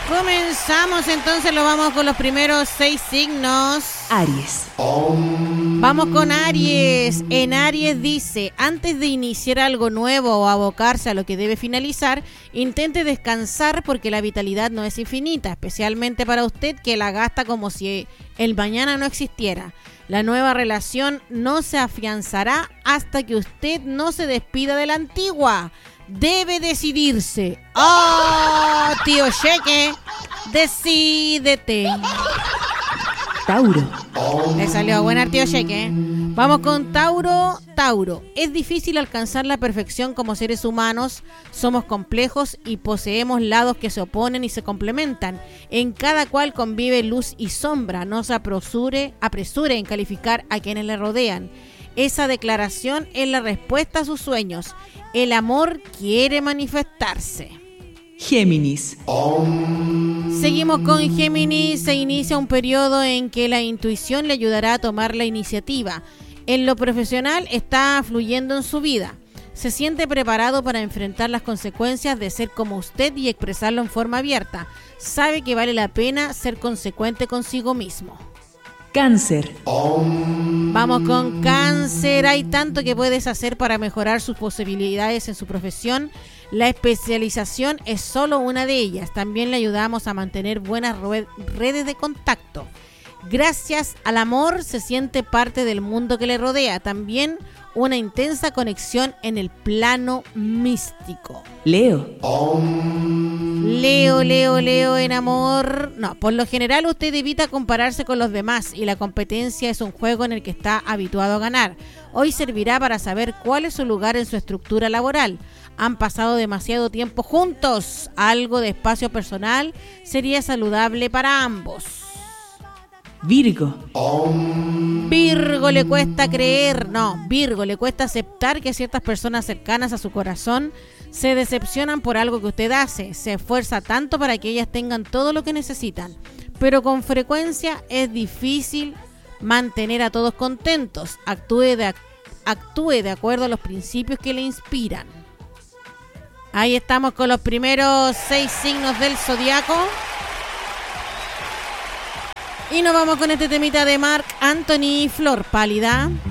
Comenzamos entonces, lo vamos con los primeros 6 signos. Aries. Vamos con Aries. En Aries dice, antes de iniciar algo nuevo o abocarse a lo que debe finalizar, intente descansar porque la vitalidad no es infinita, especialmente para usted que la gasta como si el mañana no existiera. La nueva relación no se afianzará hasta que usted no se despida de la antigua. Debe decidirse. ¡Oh, tío Cheque! Decídete. Tauro. Le salió buena al tío Cheque. Vamos con Tauro. Tauro. Es difícil alcanzar la perfección como seres humanos. Somos complejos y poseemos lados que se oponen y se complementan. En cada cual convive luz y sombra. No se apresure en calificar a quienes le rodean. Esa declaración es la respuesta a sus sueños. El amor quiere manifestarse. Géminis. Seguimos con Géminis. Se inicia un periodo en que la intuición le ayudará a tomar la iniciativa. En lo profesional está fluyendo en su vida. Se siente preparado para enfrentar las consecuencias de ser como usted y expresarlo en forma abierta. Sabe que vale la pena ser consecuente consigo mismo. Cáncer. Vamos con Cáncer. Hay tanto que puedes hacer para mejorar sus posibilidades en su profesión. La especialización es solo una de ellas. También le ayudamos a mantener buenas redes de contacto. Gracias al amor se siente parte del mundo que le rodea. También una intensa conexión en el plano místico. Leo. Leo en amor. No, por lo general usted evita compararse con los demás y la competencia es un juego en el que está habituado a ganar. Hoy servirá para saber cuál es su lugar en su estructura laboral. Han pasado demasiado tiempo juntos. Algo de espacio personal sería saludable para ambos. Virgo. Virgo le cuesta creer, Virgo le cuesta aceptar que ciertas personas cercanas a su corazón se decepcionan por algo que usted hace. Se esfuerza tanto para que ellas tengan todo lo que necesitan, pero con frecuencia es difícil mantener a todos contentos. Actúe de acuerdo a los principios que le inspiran. Ahí estamos con los primeros 6 signos del zodiaco. Y nos vamos con este temita de Marc Anthony, Flor Pálida.